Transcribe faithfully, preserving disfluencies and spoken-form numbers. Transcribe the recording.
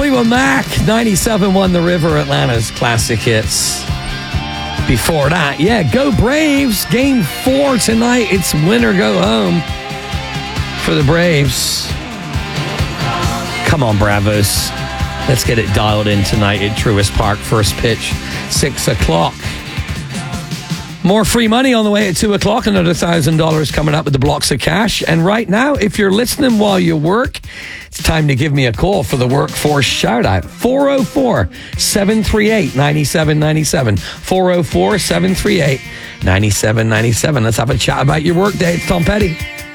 Fleetwood Mac, ninety-seven point one The River, Atlanta's classic hits. Before that, yeah, go Braves. Game four tonight. It's win or go home for the Braves. Come on, Bravos. Let's get it dialed in tonight at Truist Park. First pitch, six o'clock. More free money on the way at two o'clock. Another one thousand dollars coming up with the blocks of cash. And right now, if you're listening while you work, it's time to give me a call for the workforce shout-out. four oh four, seven three eight, nine seven nine seven. four oh four, seven three eight, nine seven nine seven. Let's have a chat about your work day. It's Tom Petty.